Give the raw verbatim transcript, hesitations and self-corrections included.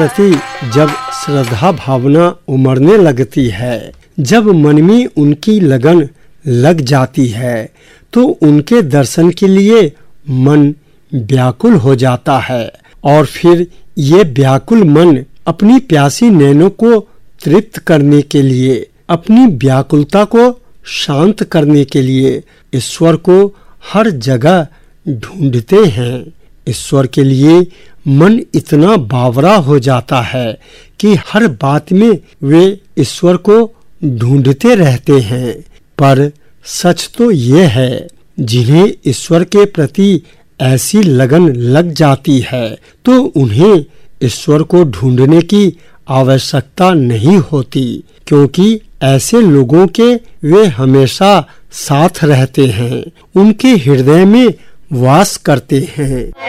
प्रति जब श्रद्धा भावना उमड़ने लगती है, जब मन में उनकी लगन लग जाती है, तो उनके दर्शन के लिए मन व्याकुल हो जाता है और फिर ये व्याकुल मन अपनी प्यासी नैनों को तृप्त करने के लिए, अपनी व्याकुलता को शांत करने के लिए ईश्वर को हर जगह ढूंढते हैं। ईश्वर के लिए मन इतना बावरा हो जाता है कि हर बात में वे ईश्वर को ढूंढते रहते हैं। पर सच तो ये है, जिन्हें ईश्वर के प्रति ऐसी लगन लग जाती है तो उन्हें ईश्वर को ढूंढने की आवश्यकता नहीं होती, क्योंकि ऐसे लोगों के वे हमेशा साथ रहते हैं, उनके हृदय में वास करते हैं।